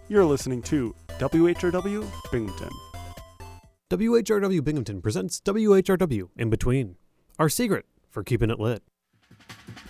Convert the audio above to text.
You're listening to WHRW Binghamton. WHRW Binghamton presents WHRW In Between, our secret for keeping it lit.